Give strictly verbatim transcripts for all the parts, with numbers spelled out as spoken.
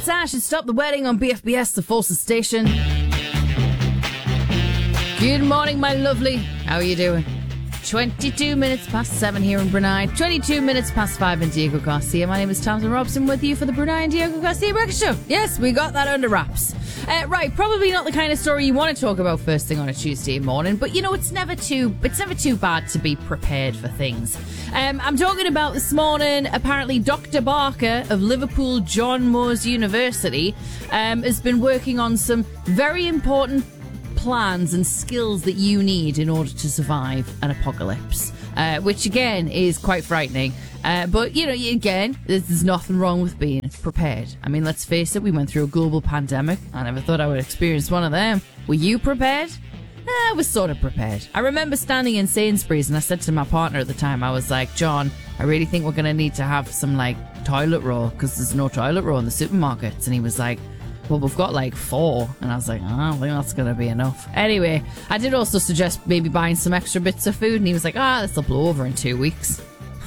It's Ash and Stop the Wedding on B F B S, the Forces Station. Good morning, my lovely. How are you doing? twenty-two minutes past seven here in Brunei. twenty-two minutes past five in Diego Garcia. My name is Tamsin Robson with you for the Brunei and Diego Garcia Breakfast Show. Yes, we got that under wraps. Uh, right, probably not the kind of story you want to talk about first thing on a Tuesday morning, but you know, it's never too it's never too bad to be prepared for things. Um, I'm talking about this morning, apparently Doctor Barker of Liverpool John Moores University um, has been working on some very important plans and skills that you need in order to survive an apocalypse, uh, which again is quite frightening. Uh, but, you know, again, there's, there's nothing wrong with being prepared. I mean, let's face it, we went through a global pandemic. I never thought I would experience one of them. Were you prepared? I was sort of prepared. I remember standing in Sainsbury's and I said to my partner at the time, I was like, John, I really think we're going to need to have some, like, toilet roll because there's no toilet roll in the supermarkets. And he was like, well, we've got like four. And I was like, oh, I don't think that's going to be enough. Anyway, I did also suggest maybe buying some extra bits of food. And he was like, ah, this will blow over in two weeks.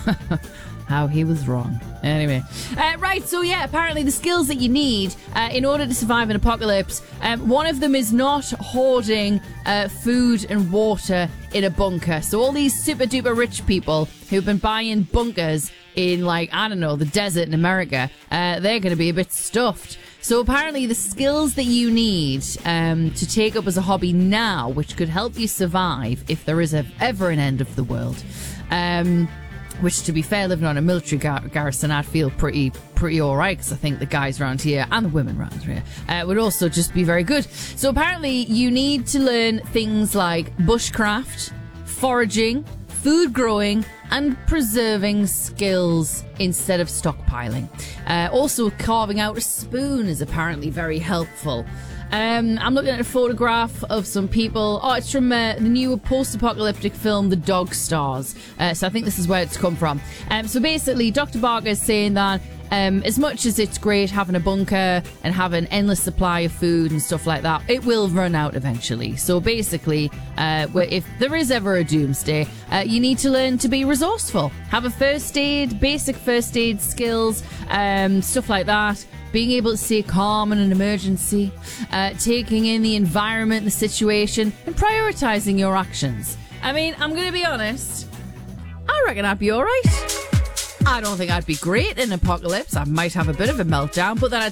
How he was wrong. Anyway. Uh, right, so yeah, apparently the skills that you need uh, in order to survive an apocalypse, um, one of them is not hoarding uh, food and water in a bunker. So all these super duper rich people who've been buying bunkers in, like, I don't know, the desert in America, uh, they're going to be a bit stuffed. So apparently the skills that you need um, to take up as a hobby now, which could help you survive if there is a, ever an end of the world, um, which, to be fair, living on a military gar- garrison, I'd feel pretty pretty all right, because I think the guys around here and the women around here uh, would also just be very good. So apparently you need to learn things like bushcraft, foraging, food growing, and preserving skills instead of stockpiling. Uh, also, carving out a spoon is apparently very helpful. Um, I'm looking at a photograph of some people. Oh, it's from uh, the new post-apocalyptic film, The Dog Stars. Uh, so I think this is where it's come from. Um, so basically, Doctor Barker is saying that um, as much as it's great having a bunker and having an endless supply of food and stuff like that, it will run out eventually. So basically, uh, if there is ever a doomsday, uh, you need to learn to be resourceful. Have a first aid, basic first aid skills, um, stuff like that. Being able to stay calm in an emergency, uh, taking in the environment, the situation, and prioritising your actions. I mean, I'm going to be honest, I reckon I'd be alright. I don't think I'd be great in an apocalypse. I might have a bit of a meltdown, but then I'd